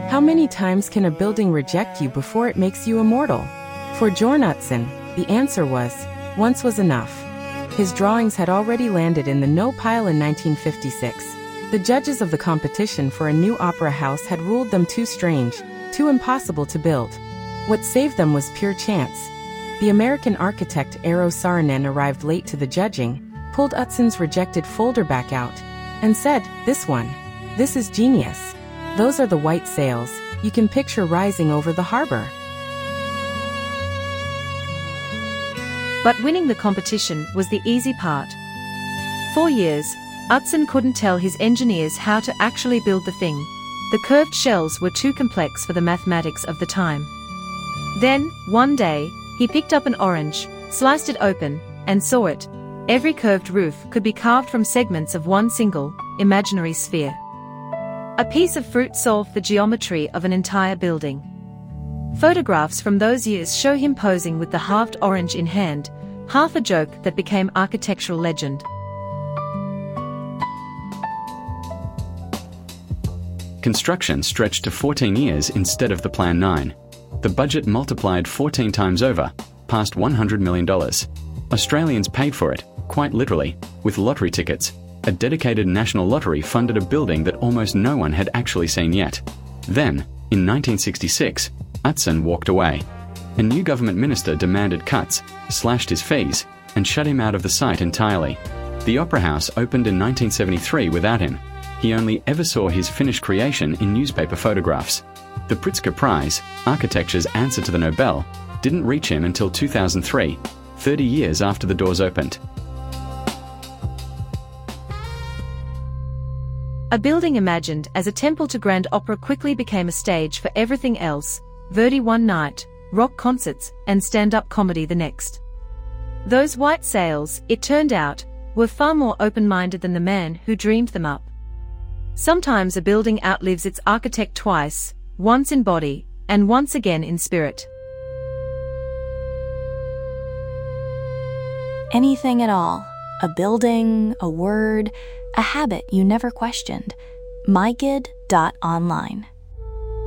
How many times can a building reject you before it makes you immortal? For Bjorn Utzon, the answer was, once was enough. His drawings had already landed in the no pile in 1956. The judges of the competition for a new opera house had ruled them too strange, too impossible to build. What saved them was pure chance. The American architect Eero Saarinen arrived late to the judging, pulled Utzon's rejected folder back out, and said, "This one. This is genius. Those are the white sails you can picture rising over the harbor." But winning the competition was the easy part. For years, Utzon couldn't tell his engineers how to actually build the thing. The curved shells were too complex for the mathematics of the time. Then, one day, he picked up an orange, sliced it open, and saw it. Every curved roof could be carved from segments of one single, imaginary sphere. A piece of fruit solved the geometry of an entire building. Photographs from those years show him posing with the halved orange in hand, half a joke that became architectural legend. Construction stretched to 14 years instead of the Plan 9. The budget multiplied 14 times over, past $100 million. Australians paid for it, quite literally, with lottery tickets. A dedicated national lottery funded a building that almost no one had actually seen yet. Then, in 1966, Utzon walked away. A new government minister demanded cuts, slashed his fees, and shut him out of the site entirely. The Opera House opened in 1973 without him. He only ever saw his finished creation in newspaper photographs. The Pritzker Prize, architecture's answer to the Nobel, didn't reach him until 2003, 30 years after the doors opened. A building imagined as a temple to grand opera quickly became a stage for everything else: Verdi one night, rock concerts, and stand-up comedy the next. Those white sails, it turned out, were far more open-minded than the man who dreamed them up. Sometimes a building outlives its architect twice, once in body, and once again in spirit. Anything at all. A building, a word, a habit you never questioned. mygid.online